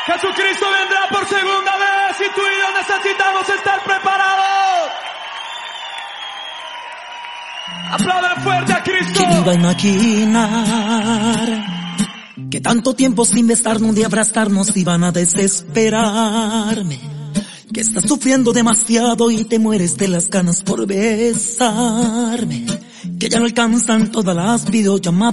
Jesucristo vendrá por segunda vez y tú y yo necesitamos estar preparados. Aplaudan fuerte a Cristo. ¿Quién iba a imaginar que tanto tiempo sin besarnos y abrazarnos iban a desesperarme? Que estás sufriendo demasiado y te mueres de las ganas por besarme. Que ya no alcanzan todas las videollamadas.